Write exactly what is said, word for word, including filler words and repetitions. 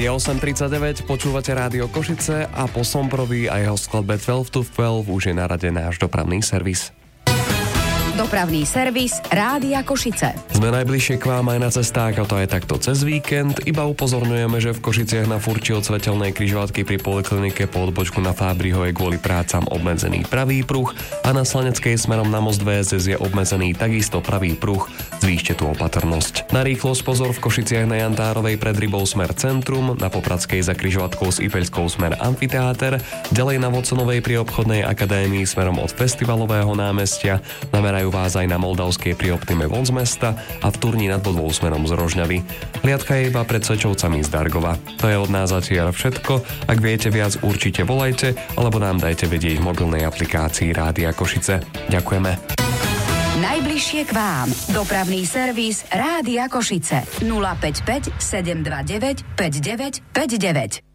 Je osem tridsaťdeväť, počúvate Rádio Košice a po Somprovi a jeho skladbe dvanásť to dvanásť už je na rade náš dopravný servis. Dopravný servis Rádia Košice. Sme najbližšie k vám aj na cestách, a to aj takto cez víkend. Iba upozorňujeme, že v Košiciach na furči od svetelnej križovatky pri poliklinike po odbočku na Fábriho je kvôli prácam obmedzený pravý pruh a na Slaneckej smerom na most vé es es je obmedzený takisto pravý pruh. Zvýšte tú opatrnosť. Na rýchlosť pozor v Košiciach na Jantárovej pred Rybou smer Centrum, na Popradskej za križovatkou s Ipeľskou smer Amfiteáter, ďalej na Voconovej pri obchodnej akadémii smerom od Festivalového námestia, namerajú vás aj na Moldavskej pri Optime von z mesta a v Turni nad Bodvou smerom z Rožňavy. Hliadka je iba pred Sečovcami z Dargova. To je od nás zatiaľ všetko. Ak viete viac, určite volajte alebo nám dajte vedieť v mobilnej aplikácii Rádia Košice. Ďakujeme. Najbližšie k vám. Dopravný servis Rádia Košice. nula päť päť sedem dva deväť päť deväť päť deväť.